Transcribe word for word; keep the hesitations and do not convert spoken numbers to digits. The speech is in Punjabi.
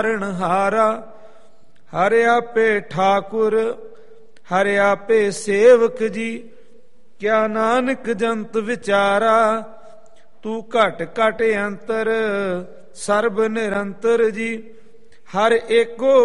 ਹਾਰਾ। ਹਰ ਆਪੇ ਠਾਕੁਰ ਹਰ ਆਪੇ ਸੇਵਕ ਜੀ, ਕਿਆ ਨਾਨਕ ਜੰਤ ਵਿਚਾਰਾ। ਤੂੰ ਘਟ ਘਟ ਅੰਤਰ ਸਰਬ ਨਿਰੰਤਰ ਜੀ, ਹਰ ਏਕੋ